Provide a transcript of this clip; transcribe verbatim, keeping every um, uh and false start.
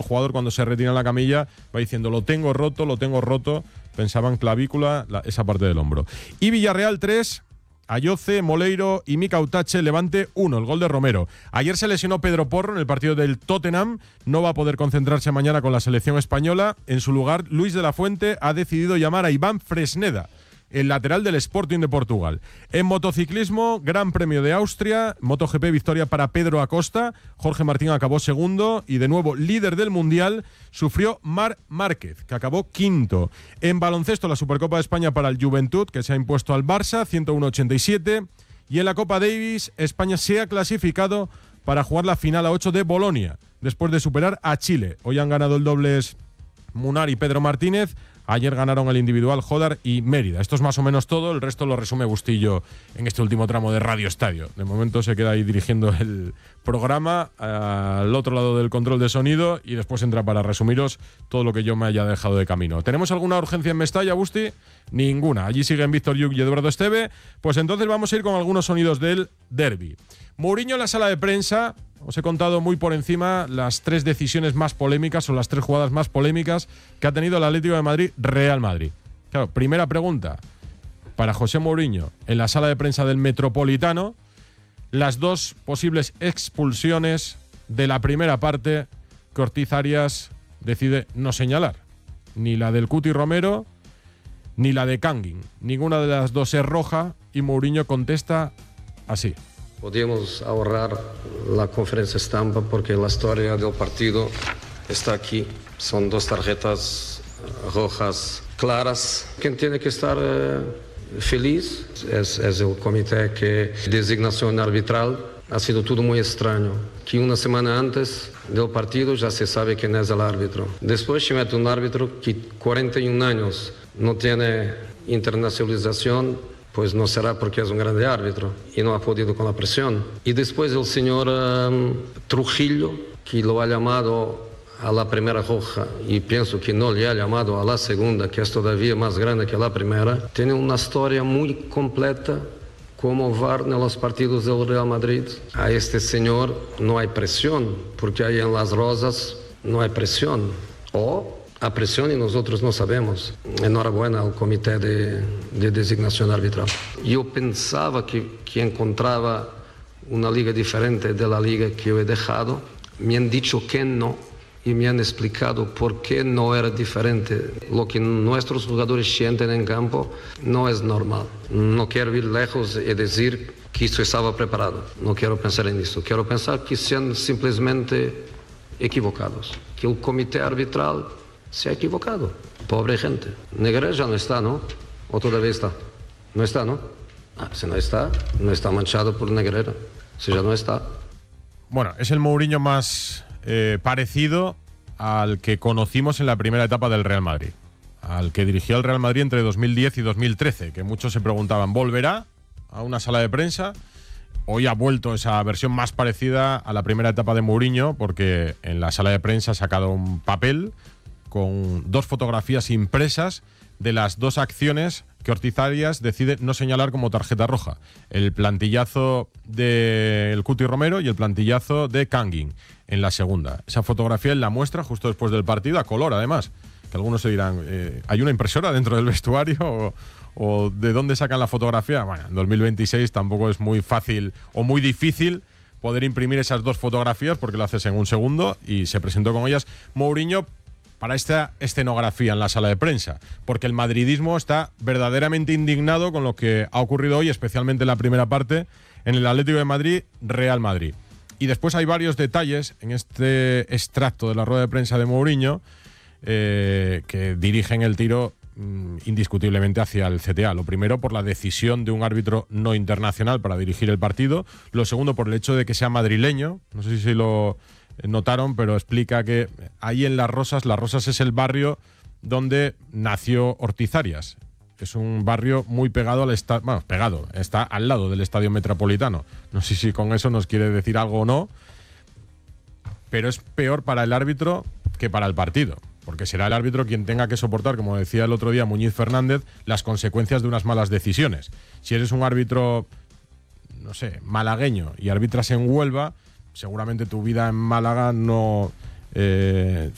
jugador cuando se retira en la camilla va diciendo lo tengo roto, lo tengo roto. Pensaban clavícula, la, esa parte del hombro. Y Villarreal tres, Ayoce, Moleiro y Mika Utache, Levante uno, el gol de Romero. Ayer se lesionó Pedro Porro en el partido del Tottenham, no va a poder concentrarse mañana con la selección española. En su lugar, Luis de la Fuente ha decidido llamar a Iván Fresneda, el lateral del Sporting de Portugal. En motociclismo, Gran Premio de Austria, MotoGP, victoria para Pedro Acosta, Jorge Martín acabó segundo y de nuevo líder del Mundial sufrió Marc Márquez, que acabó quinto. En baloncesto, la Supercopa de España para el Juventud, que se ha impuesto al Barça, ciento uno a ochenta y siete, y en la Copa Davis, España se ha clasificado para jugar la final a ocho de Bolonia, después de superar a Chile. Hoy han ganado el dobles Munar y Pedro Martínez. Ayer ganaron el individual Jodar y Mérida. Esto es más o menos todo, el resto lo resume Bustillo en este último tramo de Radio Estadio. De momento se queda ahí dirigiendo el programa al otro lado del control de sonido y después entra para resumiros todo lo que yo me haya dejado de camino. ¿Tenemos alguna urgencia en Mestalla, Busti? Ninguna. Allí siguen Víctor Lluc y Eduardo Esteve. Pues entonces vamos a ir con algunos sonidos del derbi. Mourinho en la sala de prensa. Os he contado muy por encima las tres decisiones más polémicas o las tres jugadas más polémicas que ha tenido el Atlético de Madrid, Real Madrid. Claro, primera pregunta para José Mourinho en la sala de prensa del Metropolitano, las dos posibles expulsiones de la primera parte que Ortiz Arias decide no señalar. Ni la del Cuti Romero, ni la de Kangin. Ninguna de las dos es roja y Mourinho contesta así. Podemos ahorrar la conferencia estampa porque la historia del partido está aquí. Son dos tarjetas rojas claras. Quien tiene que estar eh, feliz es, es el comité que designación arbitral. Ha sido todo muy extraño. Que una semana antes del partido ya se sabe quién es el árbitro. Después se mete un árbitro que cuarenta y un años no tiene internacionalización. Pues no será porque es un grande árbitro y no ha podido con la presión. Y después el señor um, Trujillo, que lo ha llamado a la primera roja y pienso que no le ha llamado a la segunda, que es todavía más grande que la primera, tiene una historia muy completa como V A R en los partidos del Real Madrid. A este señor no hay presión, porque ahí en Las Rosas no hay presión. O a presión y nosotros no sabemos. Enhorabuena al comité de, de designación arbitral. Yo pensaba que, que encontraba una liga diferente de la liga que yo he dejado. Me han dicho que no y me han explicado por qué no era diferente. Lo que nuestros jugadores sienten en campo no es normal. No quiero ir lejos y decir que esto estaba preparado. No quiero pensar en eso. Quiero pensar que sean simplemente equivocados. Que el comité arbitral se ha equivocado. Pobre gente. Negreira ya no está, ¿no? ¿O todavía está? No está, ¿no? Ah, si no está, no está manchado por Negreira. Si ya no está. Bueno, es el Mourinho más eh, parecido al que conocimos en la primera etapa del Real Madrid. Al que dirigió el Real Madrid entre dos mil diez y dos mil trece. Que muchos se preguntaban, ¿volverá a una sala de prensa? Hoy ha vuelto esa versión más parecida a la primera etapa de Mourinho, porque en la sala de prensa ha sacado un papel con dos fotografías impresas de las dos acciones que Ortiz Arias decide no señalar como tarjeta roja. El plantillazo del Cuti Romero y el plantillazo de Kangin en la segunda. Esa fotografía él la muestra justo después del partido, a color además. Que algunos se dirán, eh, ¿hay una impresora dentro del vestuario? O, ¿O de dónde sacan la fotografía? Bueno, en dos mil veintiséis tampoco es muy fácil o muy difícil poder imprimir esas dos fotografías porque lo haces en un segundo y se presentó con ellas Mourinho para esta escenografía en la sala de prensa, porque el madridismo está verdaderamente indignado con lo que ha ocurrido hoy, especialmente en la primera parte, en el Atlético de Madrid, Real Madrid. Y después hay varios detalles en este extracto de la rueda de prensa de Mourinho eh, que dirigen el tiro mmm, indiscutiblemente hacia el C T A. Lo primero, por la decisión de un árbitro no internacional para dirigir el partido. Lo segundo, por el hecho de que sea madrileño. No sé si lo notaron, pero explica que ahí en Las Rosas, Las Rosas es el barrio donde nació Ortiz Arias. Es un barrio muy pegado al estadio, bueno, pegado, está al lado del Estadio Metropolitano. No sé si con eso nos quiere decir algo o no, pero es peor para el árbitro que para el partido, porque será el árbitro quien tenga que soportar, como decía el otro día Muñiz Fernández, las consecuencias de unas malas decisiones. Si eres un árbitro, no sé, malagueño y arbitras en Huelva, seguramente tu vida en Málaga no eh,